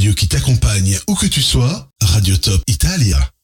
radio qui t'accompagne où que tu sois, Radio Top Italia.